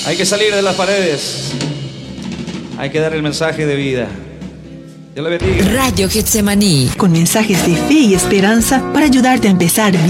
Hay que salir de las paredes. Hay que dar el mensaje de vida. Dios le bendiga. Radio Getsemaní. Con mensajes de fe y esperanza para ayudarte a empezar